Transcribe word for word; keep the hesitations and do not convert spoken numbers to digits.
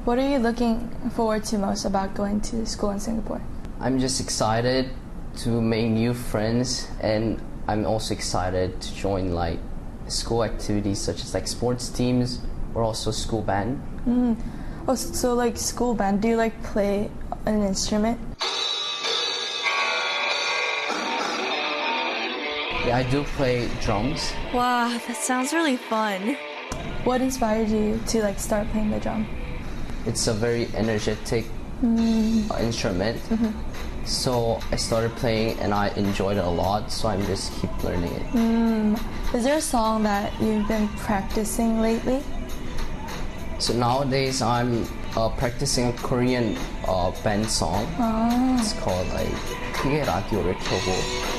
What are you looking forward to most about going to school in Singapore? I'm just excited to make new friends, and I'm also excited to join like school activities such as like sports teams or also school band. Mm. Oh, so like school band, do you like play an instrument? Yeah, I do play drums. Wow, that sounds really fun. What inspired you to like start playing the drum? It's a very energetic mm. uh, instrument. Mm-hmm. So I started playing and I enjoyed it a lot, so I'm just keep learning it. Mm. Is there a song that you've been practicing lately? So nowadays I'm uh, practicing a Korean uh, band song. Oh. It's called like 크게 라디오를 켜고.